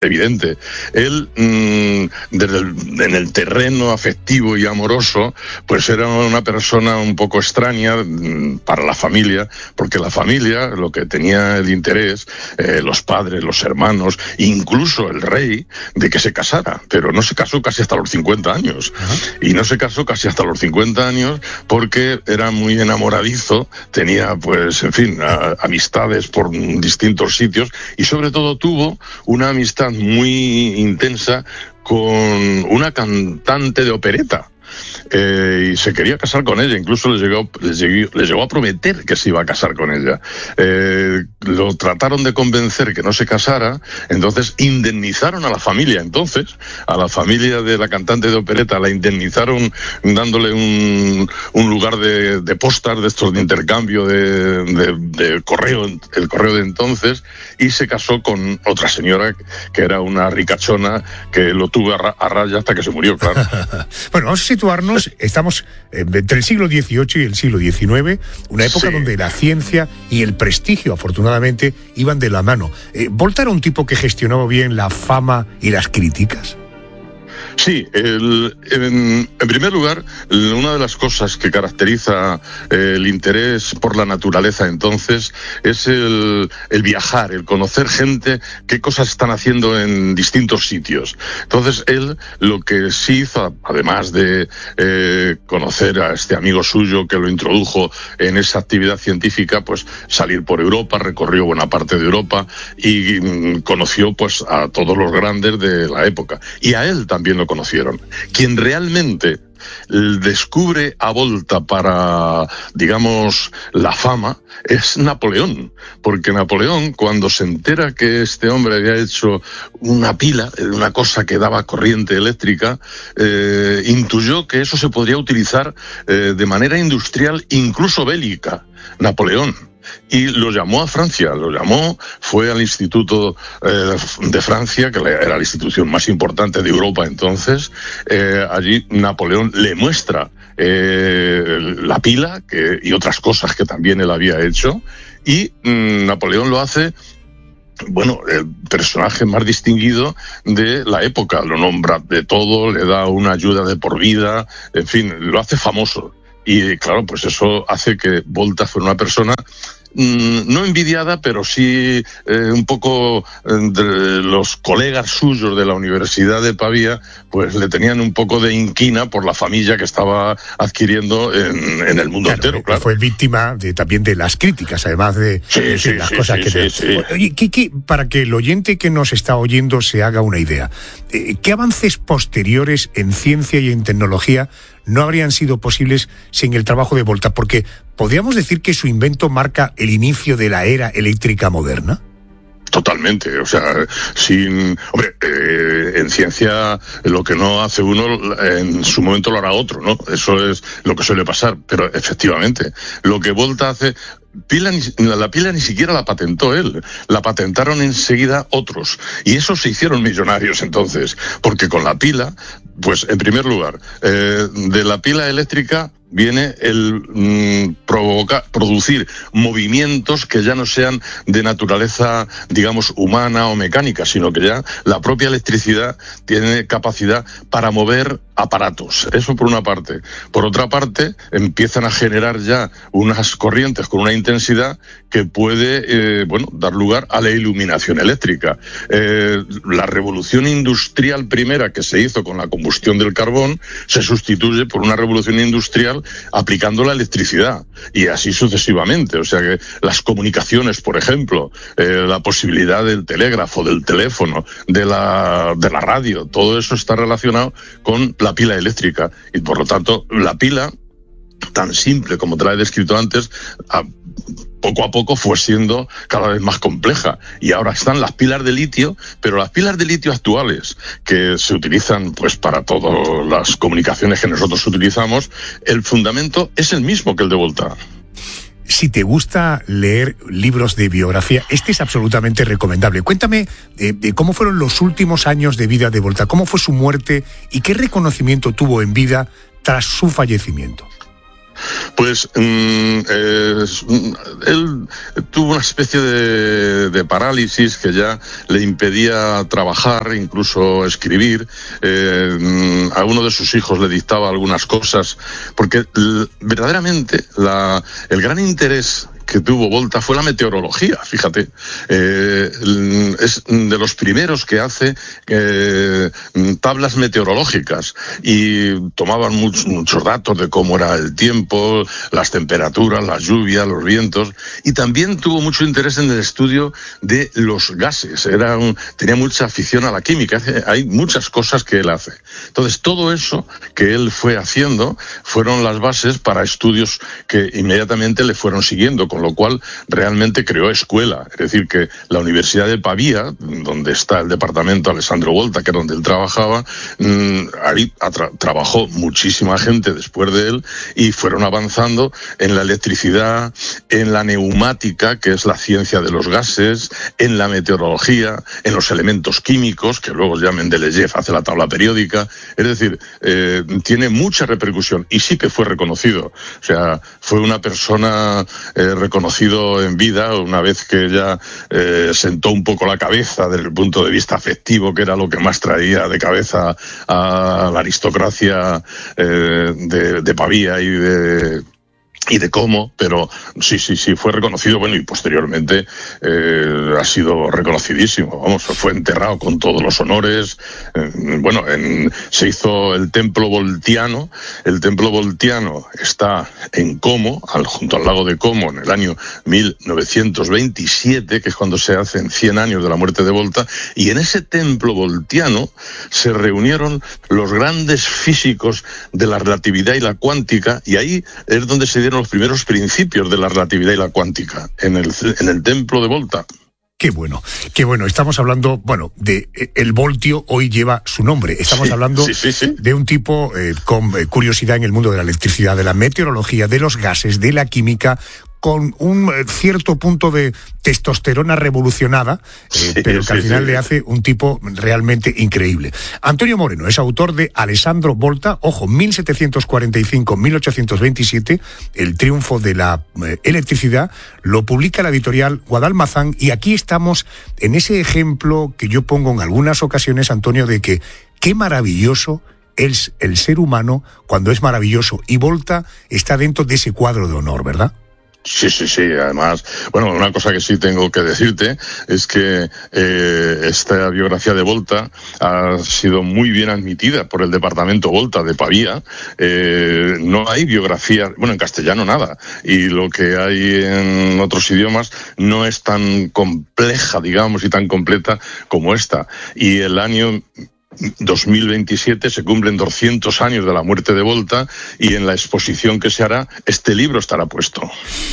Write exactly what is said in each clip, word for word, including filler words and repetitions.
evidente. Él, mmm, desde el, en el terreno afectivo y amoroso, pues era una persona un poco extraña mmm, para la familia, porque la familia, lo que tenía el interés, eh, los padres, los hermanos, incluso el rey, de que se casara, pero no se casó casi hasta los cincuenta años. Uh-huh. Y no se casó casi hasta los cincuenta años porque era muy enamoradizo, tenía, pues, en fin, a, amistades por distintos sitios, y sobre todo tuvo una amistad muy intensa con una cantante de opereta. Eh, y se quería casar con ella, incluso le llegó, le llegó, le llegó a prometer que se iba a casar con ella. Eh, lo trataron de convencer que no se casara, entonces indemnizaron a la familia, entonces, a la familia de la cantante de opereta, la indemnizaron dándole un, un lugar de, de postas, de estos de intercambio de, de, de correo, el correo de entonces, y se casó con otra señora que era una ricachona que lo tuvo a, ra, a raya hasta que se murió, claro. Bueno, vamos a situarnos, estamos entre el siglo dieciocho y el siglo diecinueve, una época sí. donde la ciencia y el prestigio, afortunadamente, iban de la mano. Eh, ¿Volta era un tipo que gestionaba bien la fama y las críticas? Sí, el, en, en primer lugar, una de las cosas que caracteriza eh, el interés por la naturaleza entonces es el, el viajar, el conocer gente, qué cosas están haciendo en distintos sitios. Entonces él lo que sí hizo, además de eh, conocer a este amigo suyo que lo introdujo en esa actividad científica, pues salir por Europa, recorrió buena parte de Europa y mm, conoció pues a todos los grandes de la época. Y a él también lo conocieron. Quien realmente descubre a Volta para, digamos, la fama es Napoleón, porque Napoleón, cuando se entera que este hombre había hecho una pila, una cosa que daba corriente eléctrica, eh, intuyó que eso se podría utilizar eh, de manera industrial, incluso bélica. Napoleón. Y lo llamó a Francia, lo llamó, fue al Instituto eh, de Francia, que era la institución más importante de Europa entonces. Eh, allí Napoleón le muestra eh, la pila que, y otras cosas que también él había hecho, y mmm, Napoleón lo hace, bueno, el personaje más distinguido de la época, lo nombra de todo, le da una ayuda de por vida, en fin, lo hace famoso. Y claro, pues eso hace que Volta fuera una persona no envidiada, pero sí eh, un poco entre los colegas suyos de la Universidad de Pavía, pues le tenían un poco de inquina por la familia que estaba adquiriendo en, en el mundo claro, entero, claro. Fue víctima de, también de las críticas, además de, sí, de sí, las sí, cosas sí, que... Sí, te... sí. Oye, ¿qué, qué, para que el oyente que nos está oyendo se haga una idea, eh, ¿qué avances posteriores en ciencia y en tecnología no habrían sido posibles sin el trabajo de Volta? Porque ¿podríamos decir que su invento marca el inicio de la era eléctrica moderna? Totalmente, o sea, sin... Hombre, eh, en ciencia lo que no hace uno, en su momento lo hará otro, ¿no? Eso es lo que suele pasar, pero efectivamente, lo que Volta hace... Pila ni, la pila ni siquiera la patentó él, la patentaron enseguida otros, y esos se hicieron millonarios entonces, porque con la pila, pues en primer lugar, eh, de la pila eléctrica viene el mmm, provocar, producir movimientos que ya no sean de naturaleza, digamos, humana o mecánica, sino que ya la propia electricidad tiene capacidad para mover aparatos. Eso por una parte. Por otra parte, empiezan a generar ya unas corrientes con una intensidad que puede, eh, bueno, dar lugar a la iluminación eléctrica. Eh, la revolución industrial primera que se hizo con la combustión del carbón se sustituye por una revolución industrial aplicando la electricidad, y así sucesivamente. O sea que las comunicaciones, por ejemplo, eh, la posibilidad del telégrafo, del teléfono, de la, de la radio, todo eso está relacionado con la pila eléctrica, y por lo tanto la pila, tan simple como te la he descrito antes, a, poco a poco fue siendo cada vez más compleja, y ahora están las pilas de litio, pero las pilas de litio actuales que se utilizan pues para todas las comunicaciones que nosotros utilizamos, el fundamento es el mismo que el de Volta. Si te gusta leer libros de biografía, este es absolutamente recomendable. Cuéntame eh, de cómo fueron los últimos años de vida de Volta, cómo fue su muerte y qué reconocimiento tuvo en vida tras su fallecimiento. Pues mm, eh, él tuvo una especie de, de parálisis que ya le impedía trabajar, incluso escribir. Eh, a uno de sus hijos le dictaba algunas cosas, porque l- verdaderamente la, el gran interés que tuvo Volta fue la meteorología, fíjate. Eh, es de los primeros que hace eh, tablas meteorológicas y tomaban much, muchos datos de cómo era el tiempo, las temperaturas, las lluvias, los vientos, y también tuvo mucho interés en el estudio de los gases. Era un, tenía mucha afición a la química. Hay muchas cosas que él hace. Entonces, todo eso que él fue haciendo fueron las bases para estudios que inmediatamente le fueron siguiendo, con lo cual realmente creó escuela. Es decir, que la Universidad de Pavía, donde está el departamento Alessandro Volta, que era donde él trabajaba, mmm, ahí tra- trabajó muchísima gente después de él y fueron avanzando en la electricidad, en la neumática, que es la ciencia de los gases, en la meteorología, en los elementos químicos, que luego ya Mendeleev hace la tabla periódica. Es decir, eh, tiene mucha repercusión y sí que fue reconocido. O sea, fue una persona eh, reconocido en vida, una vez que ya eh, sentó un poco la cabeza desde el punto de vista afectivo, que era lo que más traía de cabeza a la aristocracia eh, de, de Pavía y de... y de cómo, pero sí, sí, sí, fue reconocido, bueno, y posteriormente eh, ha sido reconocidísimo, vamos, fue enterrado con todos los honores, eh, bueno, en, se hizo el templo voltiano, el templo voltiano está en Como, al, junto al lago de Como, en el año mil novecientos veintisiete, que es cuando se hacen cien años de la muerte de Volta, y en ese templo voltiano se reunieron los grandes físicos de la relatividad y la cuántica, y ahí es donde se dieron los primeros principios de la relatividad y la cuántica, en el, en el templo de Volta. Qué bueno, qué bueno. Estamos hablando, bueno, de el voltio hoy lleva su nombre. Estamos sí, hablando sí, sí, sí. de un tipo eh, con eh, curiosidad en el mundo de la electricidad, de la meteorología, de los gases, de la química, con un cierto punto de testosterona revolucionada, eh, sí, pero que sí, al final sí. le hace un tipo realmente increíble. Antonio Moreno es autor de Alessandro Volta, ojo, mil setecientos cuarenta y cinco a mil ochocientos veintisiete, el triunfo de la eh, electricidad, lo publica la editorial Guadalmazán, y aquí estamos en ese ejemplo que yo pongo en algunas ocasiones, Antonio, de que qué maravilloso es el ser humano cuando es maravilloso, y Volta está dentro de ese cuadro de honor, ¿verdad? Sí, sí, sí, además, bueno, una cosa que sí tengo que decirte es que eh, esta biografía de Volta ha sido muy bien admitida por el departamento Volta de Pavía. Eh, no hay biografía, bueno, en castellano nada, y lo que hay en otros idiomas no es tan compleja, digamos, y tan completa como esta. Y el año dos mil veintisiete se cumplen doscientos años de la muerte de Volta, y en la exposición que se hará, este libro estará puesto.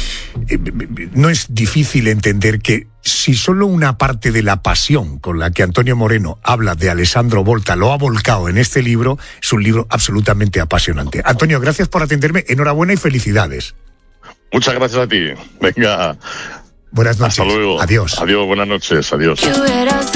No es difícil entender que si solo una parte de la pasión con la que Antonio Moreno habla de Alessandro Volta lo ha volcado en este libro, es un libro absolutamente apasionante. Antonio, gracias por atenderme, enhorabuena y felicidades. Muchas gracias a ti. Venga. Buenas noches. Hasta luego. Adiós. Adiós, buenas noches. Adiós.